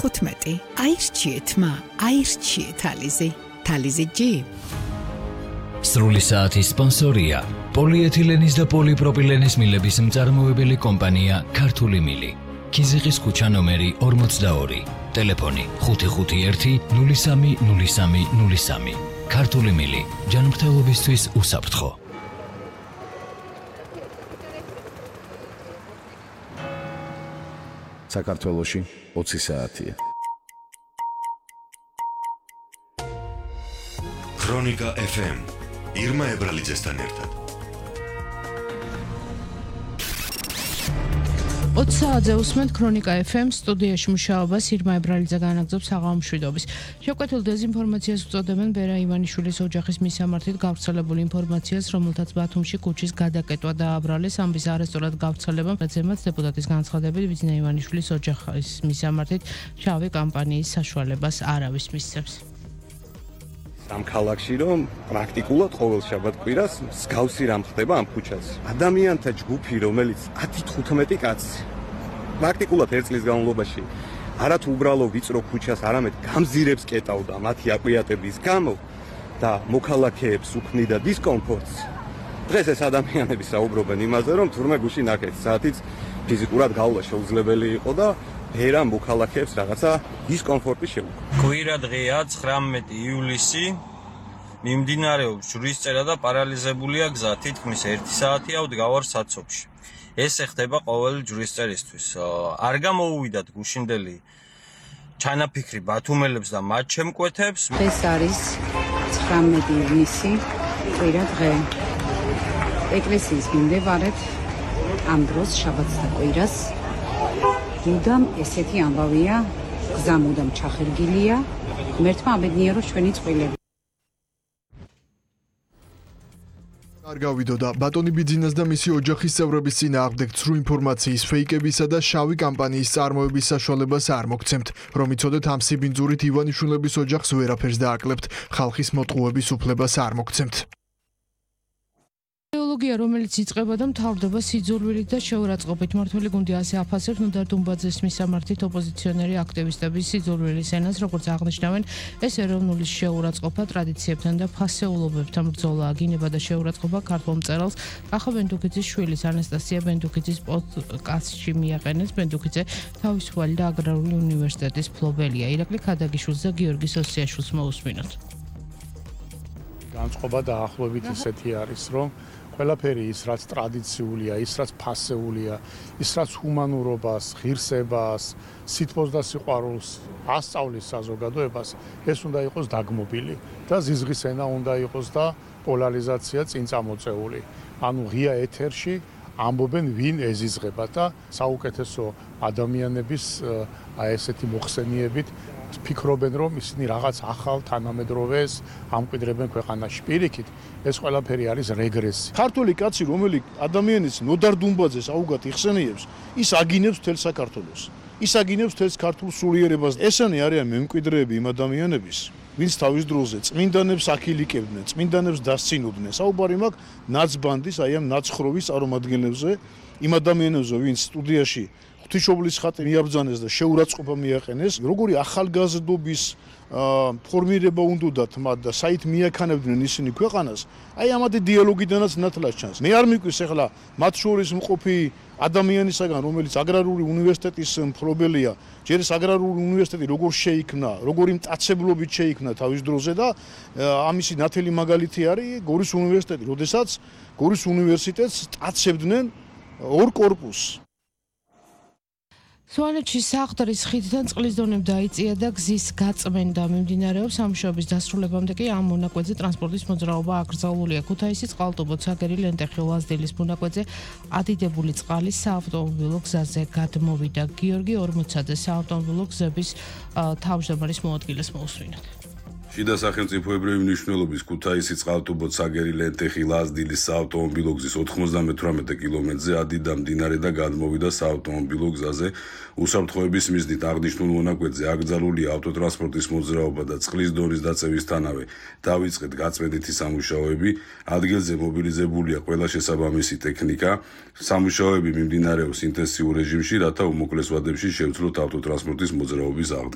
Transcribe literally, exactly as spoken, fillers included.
თხუთმეტი. აირჩიეთ მა, აირჩიეთ ალიზი. თალიზი ჯი. სრული საათის სპონსორია პოლიეთილენის და პოლიპროპილენის მილების მწარმოებელი კომპანია ქართული მილი. ქიზიყის ქუჩა ნომერი ორმოცდაორი. ტელეფონი ხუთი ხუთი ერთი ნული სამი ნული სამი ნული სამი. ქართული მილი ჯანმრთელობისთვის უსაფრთხო. საქართველოში ოცი საათია. ქრონიკა ეფ ემ ირმა ებრალიძესთან ერთად. ოცი საათზე უსმენთ ქრონიკა ეფ ემ სტუდიაში მუშაობას ირმა ებრალიძე განაგრძობს საღამო მშვიდობის. შეკვეთილ დეზინფორმაციას უწოდებენ ბერა ივანიშვილის ოჯახის მისამართით გავრცელებულ ინფორმაციას, რომელთაც ბათუმში ქუჩის გადაკეტვა დააბრალეს. ამბის არასწორად გავრცელებამ ზემოთ დეპუტატის განცხადებით ბიძინა ივანიშვილის ოჯახის მისამართით შავი კამპანიის საშუალებას არავის მისცემს. ამ ქალაქში რომ პრაქტიკულად ყოველ შაბათ-კვირას მსგავსი რამ ხდება ამ ქუჩაზე. ადამიანთა ჯგუფი, რომელიც ათი თხუთმეტი კაცი პრაქტიკულად ერთ წლის განმავლობაში არათუ უბრალო ვიწრო ქუჩას, არამედ გამზირებს კეტავდა მათი აკვიატების გამო და მოქალაქეებს უქმნიდა დისკომფორტს. დღეს ეს ადამიანები საუბრობენ იმაზე, რომ თურმე გუშინ აქეთ საათიც ფიზიკურად გავლა შეუძლებელი იყო და ვერა მოქალაქეებს რაღაცა დისკომფორტი შეუქმნა. კვირა დღეა ცხრამეტი ივლისი, მიმდინარეობს ჯვრისწერა და პარალიზებულია გზა, თითქმის ერთი საათია ვდგავარ საცობში. ეს ხდება ყოველი ჯვრისწერისთვის. არ გამოუვიდათ გუშინდელი ჩანაფიქრი ბათუმელებს და მათ შემკვეთებს. ეს არის ცხრამეტი ივლისი, კვირა დღე. ეკლესიის მიმდებარედ ამ დროს შაბათს და კვირას მუდამ ესეთი ამბავია, გზა მუდამ ჩახერგილია, ღმერთმა აბედნიეროს ჩვენი წყვილები. არ გავიდოდა ბატონი ბიძინას და მისი ოჯახის წევრების წინააღმდეგ ცრუ ინფორმაციის, ფეიკებისა და შავი კამპანიის წარმოების საშუალებას არ მოგცემთ, რომ იცოდეთ ამ სიბინძურით ივანიშვილების ოჯახს ვერაფერს დააკლებთ, ხალხის მოტყუების უფლებას არ მოგცემთ. იდეოლოგია, რომელიც იწყება და მთავრდება სიძულვილით და შეურაცხყოფით, მმართველი გუნდი ასე აფასებს ნოდარ დუმბაძეს მისამართით ოპოზიციონერი აქტივისტების სიძულვილის ენას, როგორც აღნიშნავენ, ეს ეროვნული შეურაცხყოფა, ტრადიციებთან და ფასეულობებთან ბრძოლაა. გინება და შეურაცხყოფა ქართულ მწერალს კახა ბენდუქიძის შვილის ანასტასია ბენდუქიძის პოდკასტში მიაყენეს. ბენდუქიძე თავისუფალი და აგრარული უნივერსიტეტის ფლობელია. ირაკლი ქადაგიშვილს და გიორგი სოსიაშვილს მოусმინოთ. განწყობა დაახლოებით ისეთი არის, რომ ყველაფერი ის, რაც ტრადიციულია, ის, რაც ფასეულია, ის, რაც ჰუმანურობას, ღირსებას, სითბოს და სიყვარულს ასწავლის საზოგადოებას, ეს უნდა იყოს დაგმობილი და ზიზღის ენა უნდა იყოს და პოლარიზაცია წინ წამოწეული. ანუ ღია ეთერში ამბობენ ვინ ეზიზღება და საუკეთესო ადამიანების აი ესეთი მოხსენიებით ფიქრობენ, რომ ისინი რაღაც ახალ თანამედროვეს ამკვიდრებენ ქვეყანაში. პირიქით, ეს ყველაფერი არის რეგრესი. ქართული კაცი, რომელიც ადამიანის ნოდარ დუმბაძეს აუგად იხსენიებს, ის აგინებს მთელ საქართველოს. ის აგინებს მთელს ქართულ სულიერებას. ესენი არიან მემკვიდრეები იმ ადამიანების, ვინც თავის დროზე წმინდანებს აქილიკებდნენ, წმინდანებს დასცინოდნენ. საუბარი მაქვს ნაცბანდის, აი ამ ნაცხროვის წარმომადგენლებზე, იმ ადამიანებზე, ვინც სტუდიაში ღვთისმშობლის ხატი მიაბრძანეს და შეურაცხყოფა მიაყენეს, როგორი ახალგაზრდობის ფორმირება უნდათ მათ და საით მიაქანებდნენ ისინი ქვეყანას, აი ამათი დიალოგიდანაც ნათლად ჩანს. მე არ მიყვის ახლა მათ შორის მყოფი ადამიანისაგან, რომელიც აგრარული უნივერსიტეტის მფლობელია, ჯერ ეს აგრარული უნივერსიტეტი როგორ შეიქმნა, როგორი მტაცებლობით შეიქმნა თავის დროზე და ამისი ნათელი მაგალითი არის გორის უნივერსიტეტი, როდესაც გორის უნივერსიტეტს სტაცებდნენ ორ კორპუსს. სვანეთში საყდრის ხიდთან წყლის დონემ დაიწია და გზის გაწმენდა მიმდინარეობს. სამუშაობის დასრულებამდე კი ამ მონაკვეთზე ტრანსპორტის მოძრაობა აკრძალულია. ქუთაისის წყალტუბო, ცაგერი, ლენტეხი, ლაზდილის მონაკვეთზე ადიდებული წყალი საავტომობილო გზაზე გადმოვიდა. გიორგი ორმოცაძე საავტომობილო გზების თავმჯდომარის მოადგილეს მოусმინოთ. შიდა სახელმწიფოებრივი მნიშვნელობის ქუთაისი, წყალტუბო, ცაგერი, ლენტეხი, ლაზდილის საავტომობილო გზის ოთხმოცდამეთვრამეტე კილომეტრზე ადიდა მდინარე და გადმოვიდა საავტომობილო გზაზე. უსაფრთხოების მიზნით აღნიშნულ მონაკვეთზე აკრძალულია ავტოტრანსპორტის მოძრაობა და წყლის დონის დაწევისთანავე დავიწყეთ გაწმენდითი სამუშაოები. ადგილზე მობილიზებულია ყველა შესაბამისი ტექნიკა. სამუშაოები მიმდინარეობს ინტენსიურ რეჟიმში, რათა უმოკლეს ვადებში შევძლოთ ავტოტრანსპორტის მოძრაობის აღდგენა.